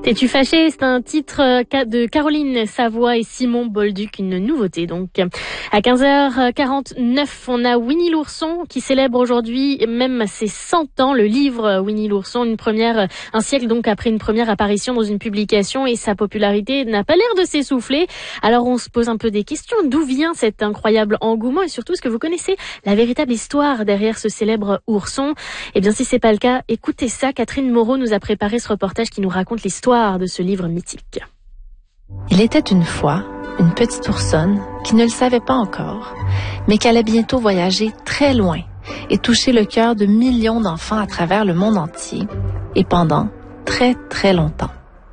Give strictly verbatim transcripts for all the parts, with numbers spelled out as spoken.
T'es-tu fâché? C'est un titre de Caroline Savoie et Simon Bolduc, une nouveauté donc. À quinze heures quarante-neuf, on a Winnie l'ourson qui célèbre aujourd'hui même ses cent ans, le livre Winnie l'ourson, une première, un siècle donc après une première apparition dans une publication, et sa popularité n'a pas l'air de s'essouffler. Alors on se pose un peu des questions, d'où vient cet incroyable engouement, et surtout est-ce que vous connaissez la véritable histoire derrière ce célèbre ourson? Eh bien si c'est pas le cas, écoutez ça, Catherine Moreau nous a préparé ce reportage qui nous raconte l'histoire de ce livre mythique. Il était une fois une petite oursonne qui ne le savait pas encore, mais qui allait bientôt voyager très loin et toucher le cœur de millions d'enfants à travers le monde entier, et pendant très très longtemps.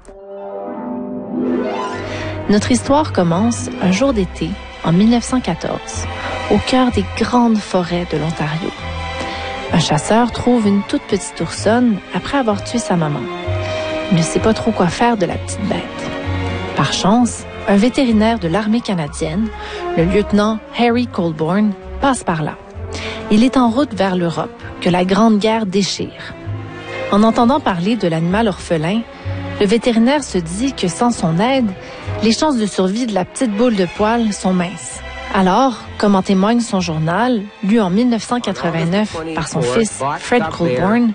Notre histoire commence un jour d'été en mille neuf cent quatorze, au cœur des grandes forêts de l'Ontario. Un chasseur trouve une toute petite oursonne après avoir tué sa maman. Il ne sait pas trop quoi faire de la petite bête. Par chance, un vétérinaire de l'armée canadienne, le lieutenant Harry Colborne, passe par là. Il est en route vers l'Europe, que la Grande Guerre déchire. En entendant parler de l'animal orphelin, le vétérinaire se dit que sans son aide, les chances de survie de la petite boule de poil sont minces. Alors, comme en témoigne son journal, lu en mille neuf cent quatre-vingt-neuf par son fils Fred Colborne,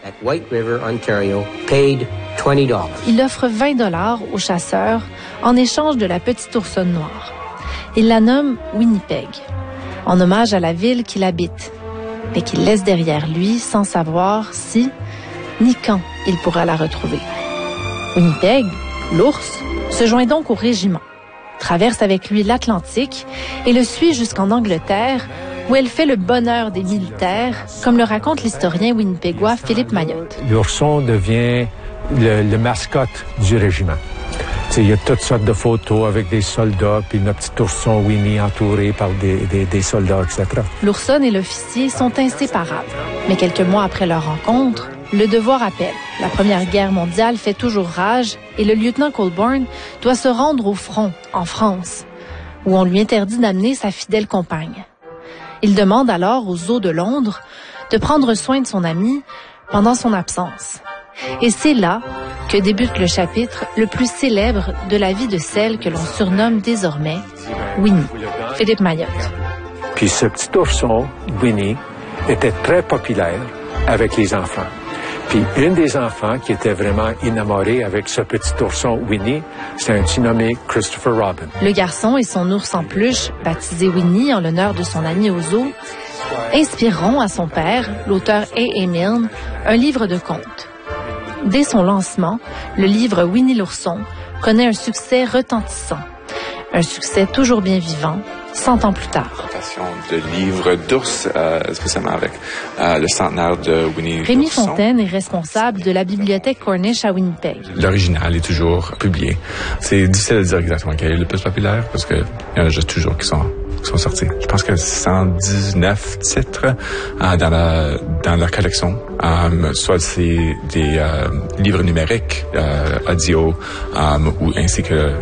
il offre vingt dollars au chasseur en échange de la petite oursonne noire. Il la nomme Winnipeg, en hommage à la ville qu'il habite, mais qu'il laisse derrière lui sans savoir si, ni quand, il pourra la retrouver. Winnipeg, l'ours, se joint donc au régiment, traverse avec lui l'Atlantique et le suit jusqu'en Angleterre, où elle fait le bonheur des militaires, comme le raconte l'historien winnipégois Philippe Mayotte. L'ourson devient le, le mascotte du régiment. Il y a toutes sortes de photos avec des soldats, puis notre petit ourson Winnie entouré par des, des, des soldats, et cetera. L'oursonne et l'officier sont inséparables, mais quelques mois après leur rencontre, le devoir appelle. La Première Guerre mondiale fait toujours rage et le lieutenant Colborne doit se rendre au front, en France, où on lui interdit d'amener sa fidèle compagne. Il demande alors aux zoos de Londres de prendre soin de son ami pendant son absence. Et c'est là que débute le chapitre le plus célèbre de la vie de celle que l'on surnomme désormais Winnie. Philippe Mayotte. Puis ce petit ourson, Winnie, était très populaire avec les enfants. Puis une des enfants qui était vraiment enamorée avec ce petit ourson Winnie, c'est un petit nommé Christopher Robin. Le garçon et son ours en peluche, baptisé Winnie en l'honneur de son ami au zoo, inspireront à son père, l'auteur A A Milne, un livre de contes. Dès son lancement, le livre Winnie l'ourson connaît un succès retentissant. Un succès toujours bien vivant, cent ans plus tard. De livres d'ours, euh, spécialement avec euh, le centenaire de Winnie Rémi l'ourson. Fontaine est responsable de la bibliothèque Cornish à Winnipeg. L'original est toujours publié. C'est difficile de dire exactement quel est le plus populaire parce qu'il y en a juste toujours qui sont, qui sont sortis. Je pense que cent dix-neuf titres euh, dans, la, dans leur collection. Um, soit c'est des euh, livres numériques, euh, audio, um, ou ainsi que euh,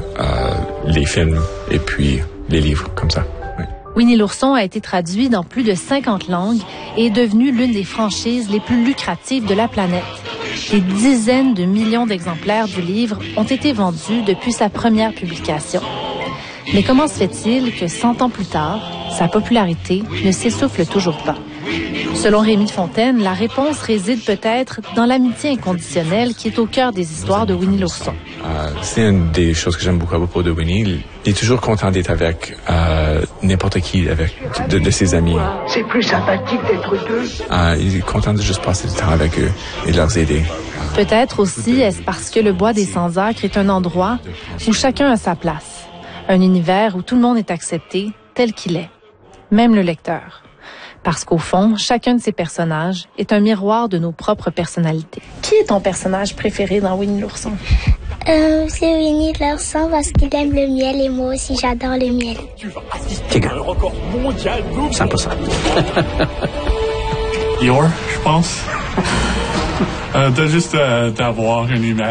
les films et puis les livres comme ça. Oui. Winnie l'ourson a été traduit dans plus de cinquante langues et est devenue l'une des franchises les plus lucratives de la planète. Des dizaines de millions d'exemplaires du livre ont été vendus depuis sa première publication. Mais comment se fait-il que cent ans plus tard, sa popularité ne s'essouffle toujours pas? Selon Rémi Fontaine, la réponse réside peut-être dans l'amitié inconditionnelle qui est au cœur des histoires de Winnie l'ourson. Euh, c'est une des choses que j'aime beaucoup à propos de Winnie. Il est toujours content d'être avec euh, n'importe qui, avec de, de ses amis. C'est plus sympathique d'être deux. Euh, il est content de juste passer du temps avec eux et de leur aider. Peut-être aussi est-ce parce que le bois des Sans-Acres est un endroit où chacun a sa place. Un univers où tout le monde est accepté tel qu'il est, même le lecteur. Parce qu'au fond, chacun de ces personnages est un miroir de nos propres personnalités. Qui est ton personnage préféré dans Winnie l'ourson? Euh, c'est Winnie l'ourson parce qu'il aime le miel et moi aussi j'adore le miel. Tigre. cent pour cent. Yor, je pense. euh, t'as juste à t'avoir une image.